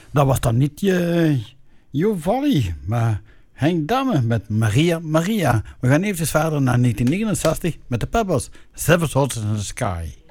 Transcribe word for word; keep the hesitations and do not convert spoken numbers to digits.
Dat was dan niet je, Jo Volley, maar Henk Damme met Maria Maria. We gaan even verder naar negentien negenenzestig met de Peppers. Seven Soldiers in the Sky.